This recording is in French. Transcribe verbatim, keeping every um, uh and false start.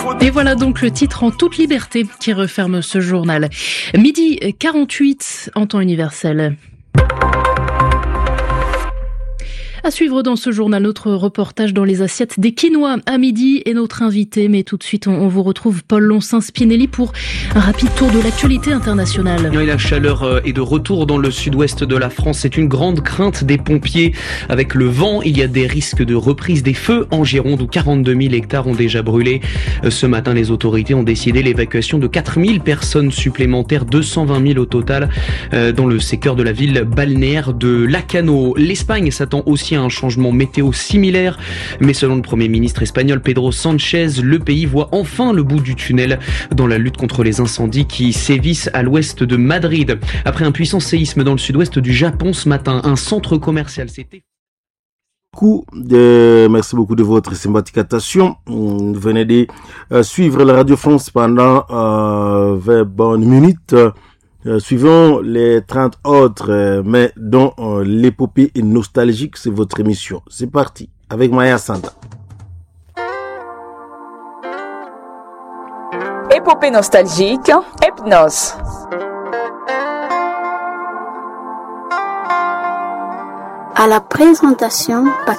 Et voilà donc le titre en toute liberté qui referme ce journal. Midi quarante-huit en temps universel. À suivre dans ce journal, notre reportage dans les assiettes des quinois à midi et notre invité. Mais tout de suite, on, on vous retrouve Paul Loncin-Spinelli pour un rapide tour de l'actualité internationale. Et la chaleur est de retour dans le sud-ouest de la France. C'est une grande crainte des pompiers. Avec le vent, il y a des risques de reprise des feux en Gironde où quarante-deux mille hectares ont déjà brûlé. Ce matin, les autorités ont décidé l'évacuation de quatre mille personnes supplémentaires, deux cent vingt mille au total, dans le secteur de la ville balnéaire de Lacano. L'Espagne s'attend aussi à un changement météo similaire, mais selon le Premier ministre espagnol Pedro Sánchez, le pays voit enfin le bout du tunnel dans la lutte contre les incendies qui sévissent à l'ouest de Madrid. Après un puissant séisme dans le sud-ouest du Japon ce matin, un centre commercial s'est De, merci beaucoup de votre sympathique attention. Vous venez de euh, suivre la Radio France pendant euh, vingt bonnes minutes. Euh, suivons les trente autres, euh, mais dont euh, l'épopée est nostalgique, c'est votre émission. C'est parti, avec Maya Santa. Épopée nostalgique, Hypnose. À la présentation, Patrick